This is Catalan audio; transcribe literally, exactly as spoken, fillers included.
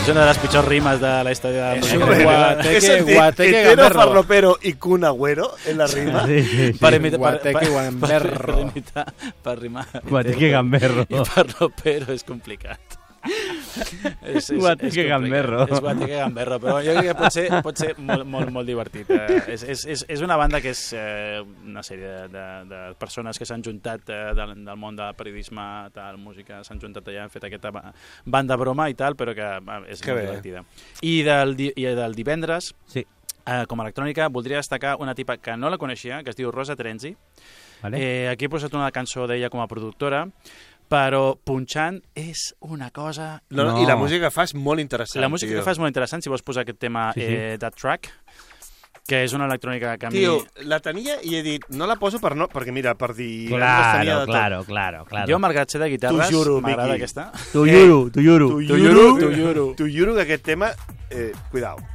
És una de les pitjors rimes de la història de la música. Guateque, guateque, Hetero, gamberro. farlopero i Kun Agüero en la rima. Sí, sí, sí. Per imitar... Guateque, gamberro. Per imitar... Per rimar. Guateque, gamberro. I farlopero és complicat. És, és, Guateque, és gamberro. És guateque gamberro, però jo crec que pot ser, pot ser molt, molt, molt divertit. Eh, és, és, és, és una banda que és eh, una sèrie de, de, de persones que s'han juntat eh, del, del món del periodisme, tal, música, s'han juntat allà, han fet aquesta banda broma i tal, però que eh, és que molt bé. divertida. I del, di- i del divendres, Sí. eh, com a electrònica, voldria destacar una tipa que no la coneixia, que es diu Rosa Terenzi. Vale. Eh, aquí he posat una cançó d'ella com a productora, però punxant és una cosa... No, no. No. I la música que fa és molt interessant. La música tio. que fa és molt interessant, si vols posar aquest tema, Sí, sí. eh, That Track, que és una electrònica que a mi... Tio, la tenia i he dit, no la poso per no... Perquè mira, per dir... Claro, claro, claro, claro. Jo, malgrat ser de guitarres, T'ho juro, m'agrada Vicky. aquesta. Tu juro, tu juro. Tu T'ho juro, t'ho juro. tu juro que aquest tema... Eh, cuidao.